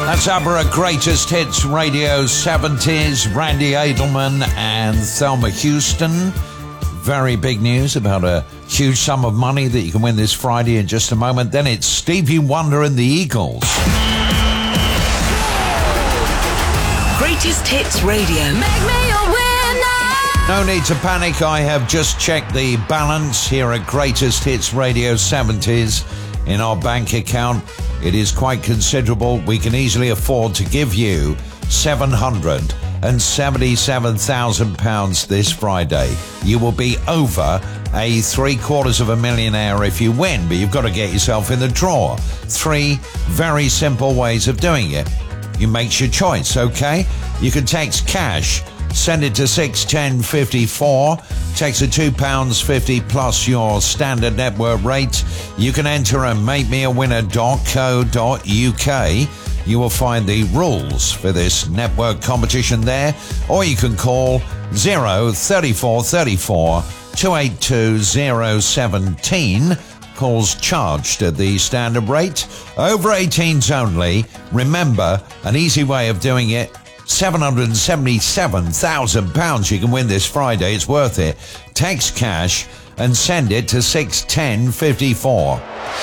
That's ABBA at Greatest Hits Radio 70s. Randy Edelman and Thelma Houston. Very big news about a huge sum of money that you can win this Friday in just a moment. Then it's Stevie Wonder and the Eagles. Greatest Hits Radio. Make me a winner. No need to panic. I have just checked the balance here at Greatest Hits Radio 70s in our bank account. It is quite considerable. We can easily afford to give you £777,000 this Friday. You will be over a £750,000 if you win, but you've got to get yourself in the draw. 3 very simple ways of doing it. You make your choice, okay? You can text cash, send it to 61054, text at £2.50 plus your standard network rate. You can enter at makemeawinner.co.uk. You will find the rules for this network competition there, or you can call 03434 282 017. Calls charged at the standard rate. Over 18s only. Remember, an easy way of doing it, £777,000 you can win this Friday. It's worth it. Text cash and send it to 61054.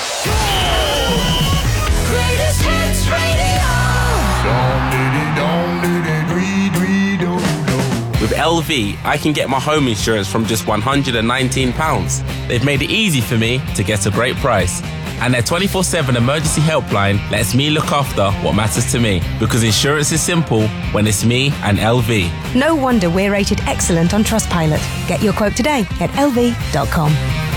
Greatest Hits Radio. With LV, I can get my home insurance from just £119. They've made it easy for me to get a great price. And their 24/7 emergency helpline lets me look after what matters to me. Because insurance is simple when it's me and LV. No wonder we're rated excellent on Trustpilot. Get your quote today at lv.com.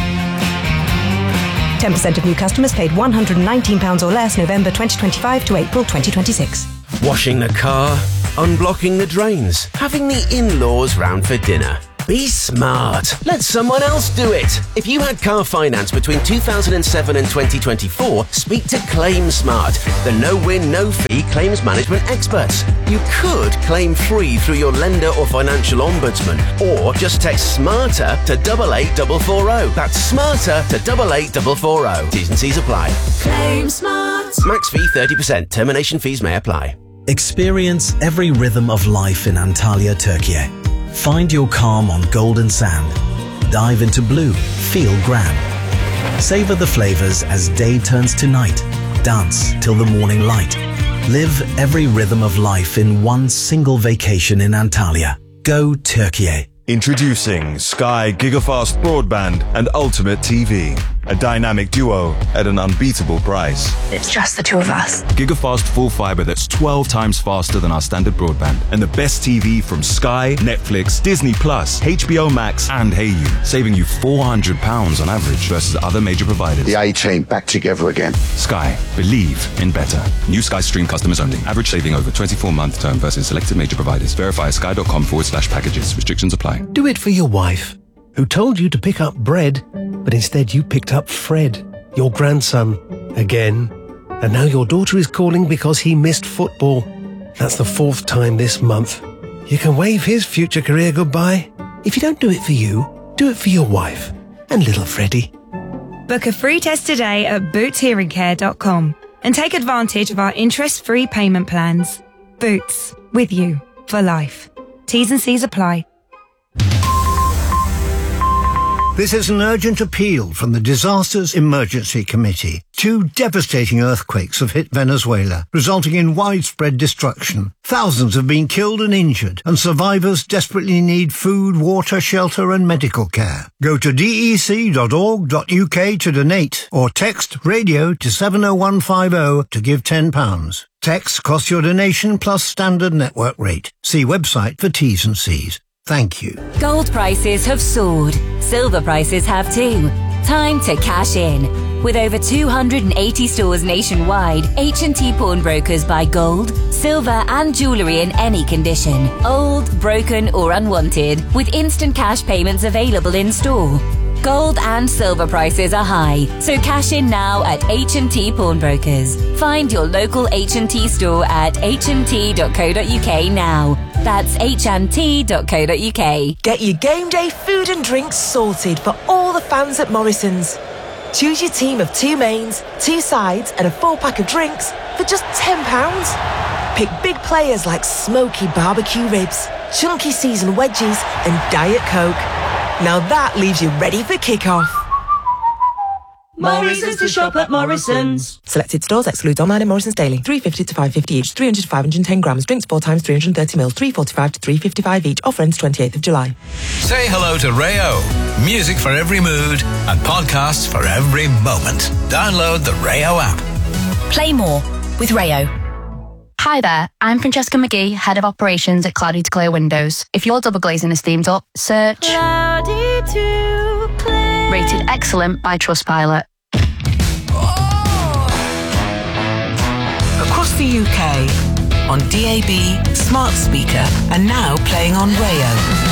10% of new customers paid £119 or less November 2025 to April 2026. Washing the car, unblocking the drains, having the in-laws round for dinner. Be smart. Let someone else do it. If you had car finance between 2007 and 2024, speak to ClaimSmart, the no-win, no-fee claims management experts. You could claim free through your lender or financial ombudsman, or just text SMARTER to 88440. That's SMARTER to 88440. T's and C's apply. Claim Smart. Max fee 30%. Termination fees may apply. Experience every rhythm of life in Antalya, Turkey. Find your calm on golden sand. Dive into blue. Feel grand. Savor the flavors as day turns to night. Dance till the morning light. Live every rhythm of life in one single vacation in Antalya. Go Turkey. Introducing Sky Gigafast Broadband and Ultimate TV. A dynamic duo at an unbeatable price. It's just the two of us. Gigafast full fiber that's 12 times faster than our standard broadband. And the best TV from Sky, Netflix, Disney Plus, HBO Max and Hayu. Saving you £400 on average versus other major providers. The A-Team back together again. Sky. Believe in better. New Sky Stream customers only. Average saving over 24-month term versus selected major providers. Verify sky.com/packages. Restrictions apply. Do it for your wife, who told you to pick up bread, but instead you picked up Fred, your grandson, again. And now your daughter is calling because he missed football. That's the 4th time this month. You can wave his future career goodbye. If you don't do it for you, do it for your wife and little Freddie. Book a free test today at bootshearingcare.com and take advantage of our interest-free payment plans. Boots, with you for life. T's and C's apply. This is an urgent appeal from the Disasters Emergency Committee. 2 devastating earthquakes have hit Venezuela, resulting in widespread destruction. Thousands have been killed and injured, and survivors desperately need food, water, shelter and medical care. Go to dec.org.uk to donate, or text radio to 70150 to give £10. Text costs your donation plus standard network rate. See website for T's and C's. Thank you. Gold prices have soared. Silver prices have too. Time to cash in. With over 280 stores nationwide, H&T Pawnbrokers buy gold, silver and jewellery in any condition. Old, broken or unwanted, with instant cash payments available in store. Gold and silver prices are high, so cash in now at H&T Pawnbrokers. Find your local H&T store at hnt.co.uk now. That's hnt.co.uk. Get your game day food and drinks sorted for all the fans at Morrison's. Choose your team of 2 mains, 2 sides and a 4-pack of drinks for just £10. Pick big players like smoky barbecue ribs, chunky seasoned wedges and Diet Coke. Now that leaves you ready for kick-off. More reasons to shop at Morrison's. Selected stores excludes online and Morrison's daily. 350 to 550 each, 300 to 510 grams. Drinks 4 times 330 mils, 345 to 355 each. Offer ends 28th of July. Say hello to Rayo. Music for every mood and podcasts for every moment. Download the Rayo app. Play more with Rayo. Hi there, I'm Francesca McGee, Head of Operations at Cloudy to Clear Windows. If your double glazing is themed up, search Cloudy to Clear. Rated excellent by Trustpilot. Across the UK, on DAB, smart speaker, and now playing on Rayo.